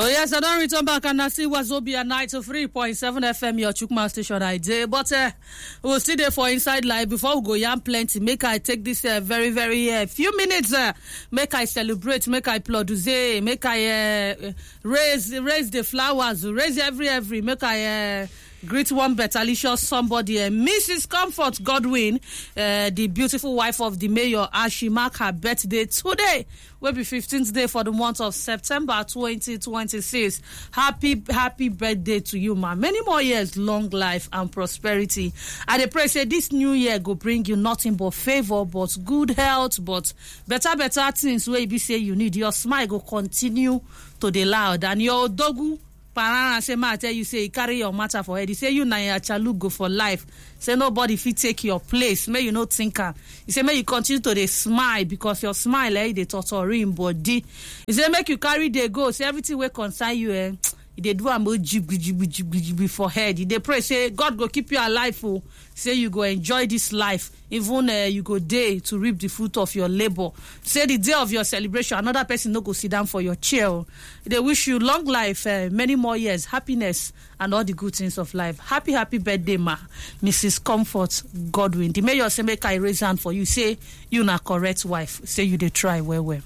Oh yes, I don't return back and I see Wazobia 93.7 FM, your Chukma station I did. But we'll still there for Inside Live. Before we go yam plenty, make I take this very few minutes. Make I celebrate, make I produce, make I raise the flowers, raise every. Make I greet one betalicious somebody, Mrs. Comfort Godwin, the beautiful wife of the mayor, as she mark her birthday today. Will be 15th day for the month of September 2026. Happy birthday to you, ma. Many more years, long life and prosperity. And I pray say this new year go bring you nothing but favor, but good health, but better things where you say you need. Your smile go continue to the loud, and your dogu Parana say ma tell you say carry your matter for head. He say you na your chalu go for life. Say nobody fit take your place. May you not think her. He say may you continue to dey smile because your smile dey torturing body. He say make you carry the go. Say everything will concern you they do am jib for head. They pray say God go keep you alive. Oh, say you go enjoy this life. Even you go day to reap the fruit of your labor. Say the day of your celebration, another person no go sit down for your chair. They wish you long life, many more years, happiness, and all the good things of life. Happy birthday, ma, Mrs. Comfort Godwin. The mayor say make I raise hand for you. Say you na correct wife. Say you dey try well.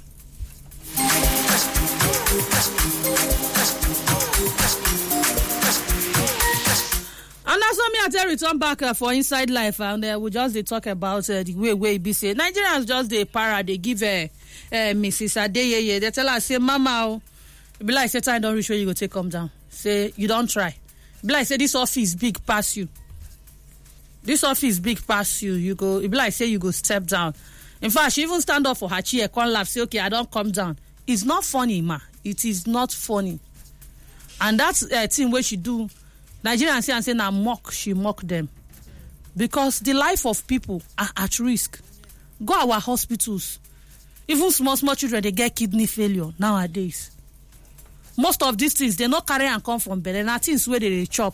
And that's what me I tell return back for Inside Life, and we just talk about the way be say Nigerians just they para they give Mrs. Adeyeye. They tell her say mama, be like say time don't reach where you go take come down. Say you don't try. Be like say this office big pass you. This office big pass you. You go. Be like say you go step down. In fact, she even stand up for her chair, come laugh, say okay I don't come down. It's not funny, ma. It is not funny. And that's thing where she do. Nigerians say now mock, she mock them. Because the life of people are at risk. Go our hospitals. Even small children, they get kidney failure nowadays. Most of these things, they not carry and come from bed. And things where they chop.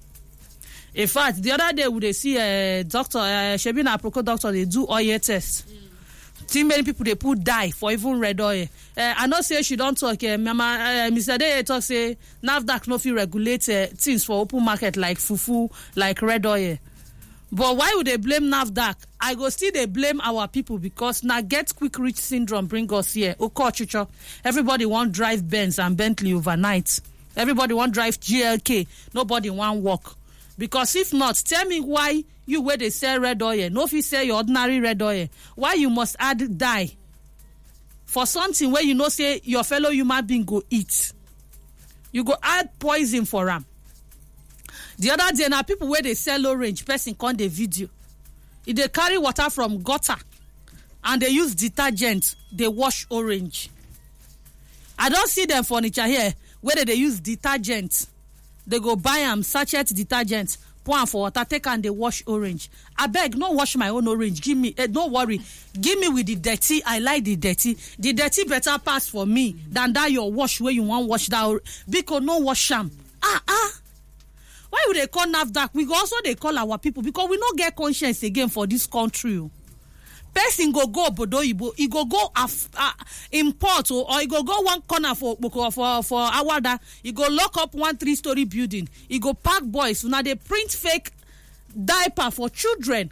In fact, the other day, they see a doctor, Shebina Aproko doctor, they do oil test. Too many people, they put dye for even red oil. I know say she don't talk. Mama, Mr. Day talk say NAFDAC no fit regulate things for open market like fufu, like red oil. But why would they blame NAFDAC? I go still they blame our people because now get quick rich syndrome bring us here. Okochicho. Everybody want drive Benz and Bentley overnight. Everybody want drive GLK. Nobody want walk. Because if not, tell me why you where they sell red oil, no fit sell your ordinary red oil. Why you must add dye for something where you know say your fellow human being go eat? You go add poison for them. The other day now people where they sell orange, person con the video. If they carry water from gutter and they use detergent, they wash orange. I don't see them furniture here where they use detergent. They go buy them sachet detergent, pour for water, take and they wash orange. I beg, no wash my own orange. Give me, don't worry. Give me with the dirty. I like the dirty. The dirty better pass for me than that your wash where you want wash that. Because no wash them. Why would they call NAFDAC? We also they call our people because we not get conscience again for this country. Person go obodo ibo, he go import or he go one corner for awada. He go lock up 1 3-story building. He go pack boys. Now they print fake diaper for children.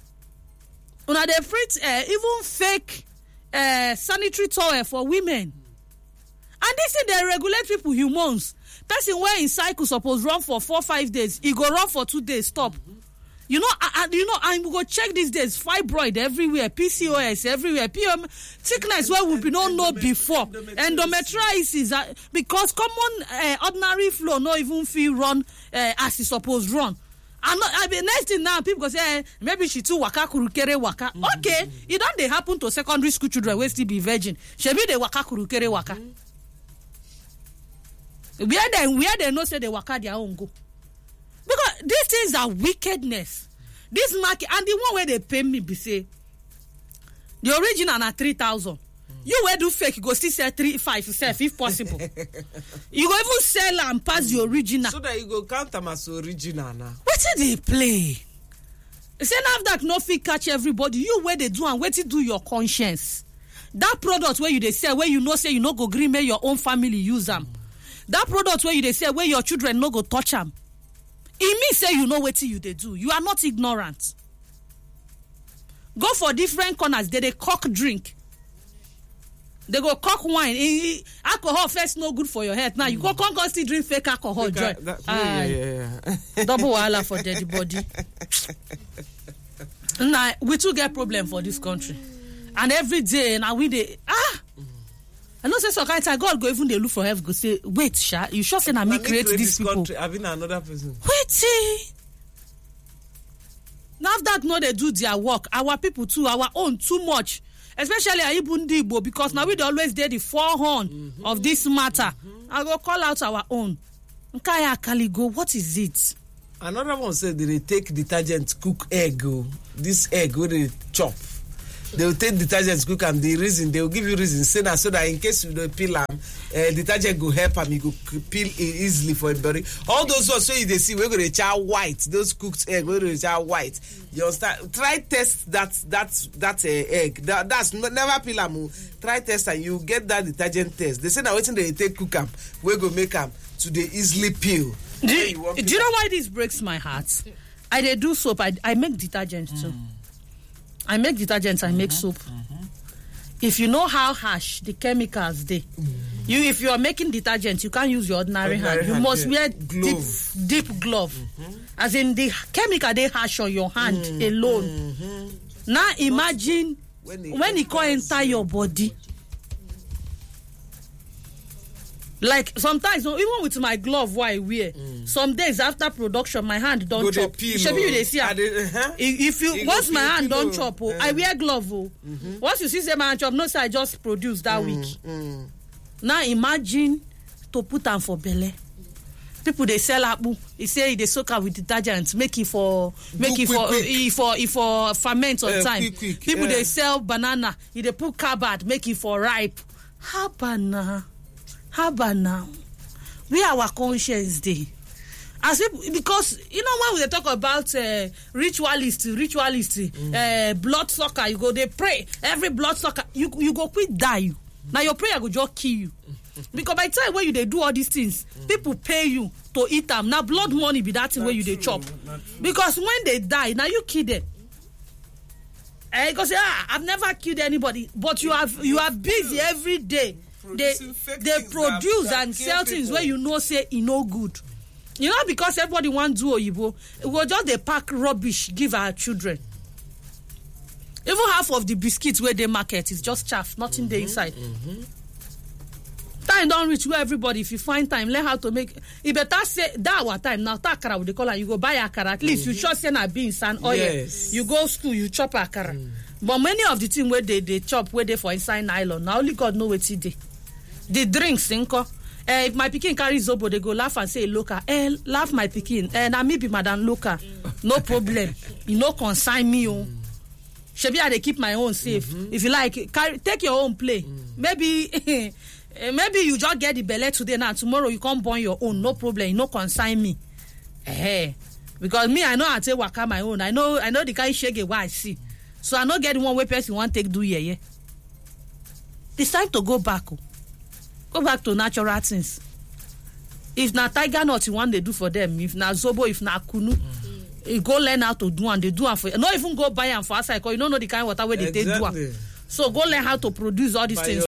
Now they print even fake sanitary towel for women. And this is they regulate people humans. Person where in cycle supposed run for 4-5 days. He go run for 2 days. Stop. You know, I'm go check these days. Fibroid everywhere, PCOS everywhere, PM sickness where we don't know before. Endometriosis because common ordinary flow no even feel run as it supposed run. And I mean, next thing now people go say maybe she too waka kurukere waka. Okay, it don't they happen to secondary school children where still be virgin. She be the waka kurukere waka. Where they know say they waka their own go. Because these things are wickedness. This market, and the one where they pay me, be say, the original na 3,000. You where do fake, you go still sell 3,500 if possible. You go even sell and pass the original. So that you go count them as original now. What did they play? Say NAFDAC no fit catch everybody. You where they do and where to do your conscience. That product where you they sell, where you know say you no go green make your own family use them. that product where you dey say where your children no go touch am, e mean say you know wetin you dey do. You are not ignorant. Go for different corners, they cock drink. They go cock wine. Alcohol first no good for your health. Now you go still drink fake alcohol. Joy. Double wahala for dead body. Now we too get problem for this country, and every day now we dey I know say some kind of time God go even dey look for help, go say, wait, Sha, you sure say na me create this people? Country, I've been another person. Wait, NAFDAC no dey do their work. Our people too, our own too much. Especially Ayibundi Igbo, because now we dey always dey the forehorn of this matter. I go call out our own. Nkaya Kaligo, what is it? Another one said they take detergent cook egg. This egg wey they chop. They will take detergent cook and the reason they will give you reason say that so that in case you don't peel them, detergent go help them, you go peel easily for a body. All those ones so you they see we're gonna chow white, those cooked egg we're gonna chow white. You understand? Try test that egg. That's never peel them. Try test and you get that detergent test. They say now waiting they take cook them, we're gonna make them to they easily peel. Do you know why this breaks my heart? I dey do soap. I make detergent too. I make detergents, I make soap. If you know how harsh the chemicals they, if you are making detergent, you can't use your ordinary hand. You must wear deep glove. As in the chemical they harsh on your hand alone. Now imagine when it can enter your body. Like sometimes, even with my glove, what I wear, some days after production, my hand don't chop. Should you they see? If you once my hand don't chop, I wear glove. Once you see say my hand chop, no say I just produce that week. Now imagine to put them for belly. People they sell apu. They say they soak up with detergent, make it for ferment on time. People they sell banana. They put carbad, make it for ripe. How about now? Where our conscience day? As because you know when we talk about ritualist, blood sucker, you go they pray every blood sucker, you go quit die you. Now your prayer go just kill you. Because by the time when you they do all these things, people pay you to eat them. Now blood money be that thing where you they chop. Because when they die, now you kill them. Because I've never killed anybody, but you are busy every day. They produce and sell things where you know say it no good. You know, because everybody want to do Oyibo, it will just they pack rubbish, give our children. Even half of the biscuits where they market is just chaff, nothing there inside. Time don't reach where everybody, if you find time, learn how to make. You better say that our time now. Takara with the color, you go buy akara. At least you sure say na beans and oil. Yes. You go school, you chop akara. But many of the things where they chop, where they for inside nylon. Now only God know what it is. The drinks, if my pikin carry zobo, they go laugh and say, local. Laugh my pikin. Na me be madam local. No problem. You no consign me. Shebi I dey keep my own safe. If you like, take your own play. Maybe you just get the belle today now. Tomorrow you come burn your own. No problem. You no consign me. Because me, I know I take waka my own. I know the kind shege what I see. So I no get the one way person want take do yeah. It's time to go back. Go back to natural things. If na tiger nut you want they do for them, if na zobo, if na kunu, you go learn how to do and they do and for you. Not even go buy and for outside because you don't know the kind of water where they take do. So go learn how to produce all these things.